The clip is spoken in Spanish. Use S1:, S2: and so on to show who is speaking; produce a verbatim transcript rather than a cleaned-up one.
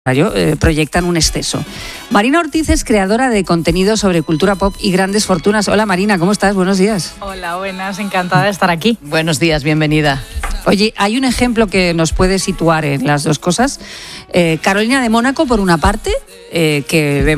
S1: Eh, proyectan un exceso. Marina Ortiz es creadora de contenido sobre cultura pop y grandes fortunas. Hola Marina, ¿cómo estás? Buenos días.
S2: Hola, buenas, encantada de estar aquí.
S3: Buenos días, bienvenida.
S1: Oye, hay un ejemplo que nos puede situar en las dos cosas. Eh, Carolina de Mónaco, por una parte, eh, que vemos